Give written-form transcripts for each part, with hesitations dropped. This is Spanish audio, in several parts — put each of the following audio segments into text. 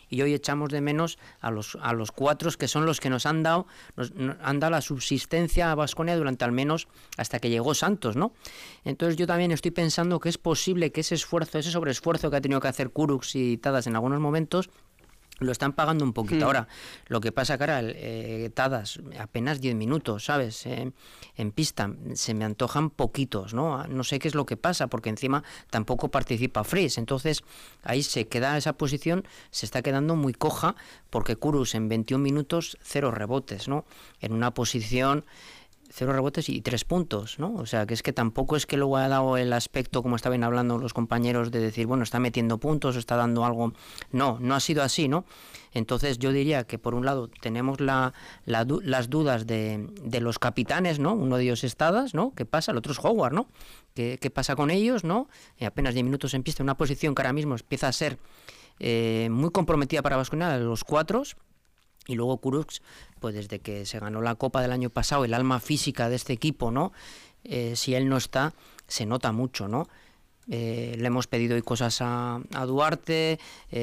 y hoy echamos de menos a los cuatro que son los que nos han dado la subsistencia a Baskonia durante al menos hasta que llegó Santos, ¿no? Entonces yo también estoy pensando que es posible que ese sobreesfuerzo que ha tenido que hacer Kurucs y Tadas en algunos momentos lo están pagando un poquito. Ahora, lo que pasa, cara, Tadas, apenas 10 minutos, ¿sabes? En pista, se me antojan poquitos, ¿no? No sé qué es lo que pasa, porque encima tampoco participa Fries. Entonces, ahí se queda esa posición, se está quedando muy coja, porque Kurucs en 21 minutos, 0 rebotes, ¿no? En una posición 0 rebotes y 3 puntos, ¿no? O sea, que es que tampoco es que luego ha dado el aspecto, como estaban hablando los compañeros, de decir, bueno, está metiendo puntos, está dando algo. No ha sido así, ¿no? Entonces yo diría que por un lado tenemos las dudas de los capitanes, ¿no? Uno de ellos es Tadas, ¿no? ¿Qué pasa? El otro es Howard, ¿no? ¿Qué pasa con ellos, no? Apenas 10 minutos en pista, una posición que ahora mismo empieza a ser muy comprometida para Baskonia, los cuatro. Y luego Kurucs, pues desde que se ganó la Copa del año pasado, el alma física de este equipo, ¿no? Si él no está, se nota mucho, ¿no? Le hemos pedido hoy cosas a Duarte,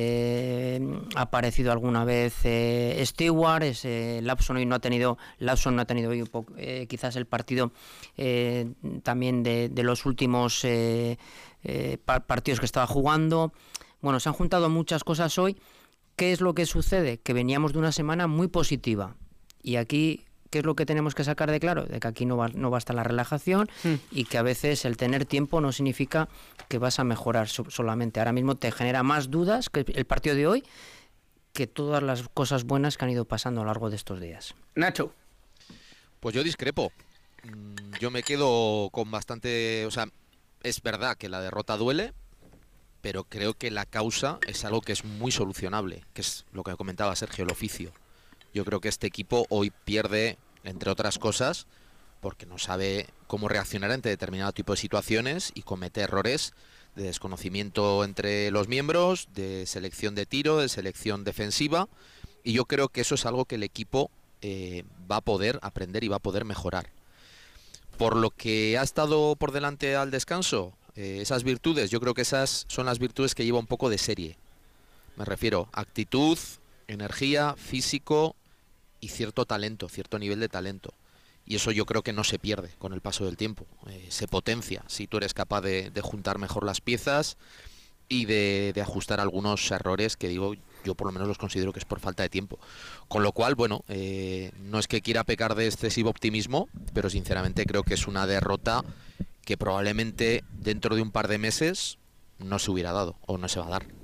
ha aparecido alguna vez Stewart, Lawson no ha tenido hoy un poco, quizás el partido también de los últimos partidos que estaba jugando. Bueno, se han juntado muchas cosas hoy. ¿Qué es lo que sucede? Que veníamos de una semana muy positiva y aquí, ¿qué es lo que tenemos que sacar de claro? De que aquí no basta la relajación y que a veces el tener tiempo no significa que vas a mejorar solamente. Ahora mismo te genera más dudas que el partido de hoy que todas las cosas buenas que han ido pasando a lo largo de estos días. Nacho. Pues yo discrepo. Yo me quedo con bastante... O sea, es verdad que la derrota duele, pero creo que la causa es algo que es muy solucionable, que es lo que comentaba Sergio, el oficio. Yo creo que este equipo hoy pierde, entre otras cosas, porque no sabe cómo reaccionar ante determinado tipo de situaciones y comete errores de desconocimiento entre los miembros, de selección de tiro, de selección defensiva, y yo creo que eso es algo que el equipo va a poder aprender y va a poder mejorar. Por lo que ha estado por delante al descanso, esas virtudes, yo creo que esas son las virtudes que lleva un poco de serie. Me refiero a actitud, energía, físico y cierto talento, cierto nivel de talento. Y eso yo creo que no se pierde con el paso del tiempo. Se potencia si tú eres capaz de juntar mejor las piezas y de ajustar algunos errores que digo, yo por lo menos los considero que es por falta de tiempo. Con lo cual, bueno, no es que quiera pecar de excesivo optimismo, pero sinceramente creo que es una derrota que probablemente dentro de un par de meses no se hubiera dado o no se va a dar.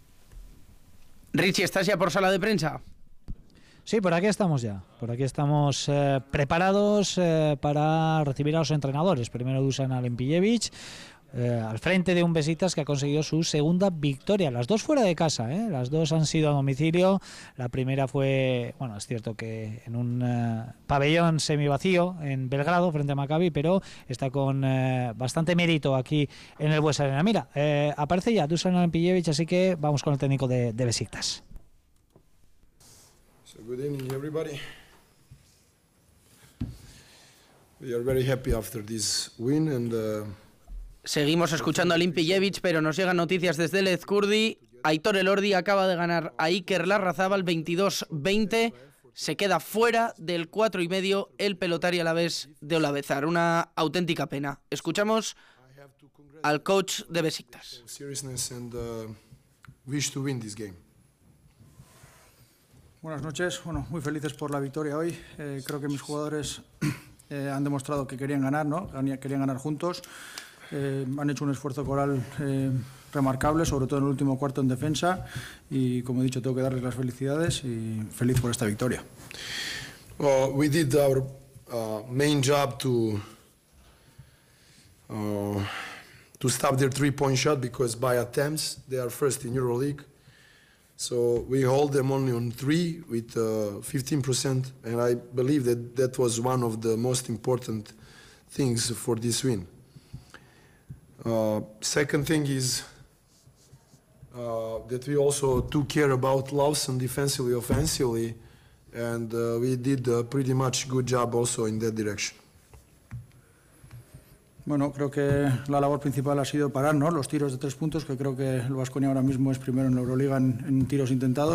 Richie, ¿estás ya por sala de prensa? Sí, por aquí estamos ya. Por aquí estamos preparados para recibir a los entrenadores. Primero Dusan Alimpijevic, al frente de un Besiktas que ha conseguido su segunda victoria. Las dos fuera de casa, las dos han sido a domicilio. La primera fue, bueno, es cierto que en un pabellón semivacío en Belgrado frente a Maccabi, pero está con bastante mérito aquí en el Bues Arena. Mira, aparece ya Dusan Alimpijevic, así que vamos con el técnico de Besiktas. So good evening, everybody. We are very happy after this win and Seguimos escuchando a Alimpijevic, pero nos llegan noticias desde el Ezkurdi. Aitor Elordi acaba de ganar a Iker Larrazábal 22-20. Se queda fuera del 4,5 el pelotari alavés de Olavezar. Una auténtica pena. Escuchamos al coach de Besiktas. Buenas noches. Bueno, muy felices por la victoria hoy. Creo que mis jugadores han demostrado que querían ganar, ¿no? Querían ganar juntos. Han hecho un esfuerzo coral remarcable, sobre todo en el último cuarto en defensa, y como he dicho, tengo que darles las felicidades y feliz por esta victoria. We did our main job to stop their three-point shot because by attempts they are first in EuroLeague. So we hold them only on 3 with 15%, and I believe that was one of the most important things for this win. Second thing is that we also took care about Lawson defensively, offensively, and we did a pretty much good job also in that direction. Bueno, creo que la labor principal ha sido parar, ¿no?, los tiros de 3 puntos, que creo que el Baskonia ahora mismo es primero en la Euroliga en tiros intentados.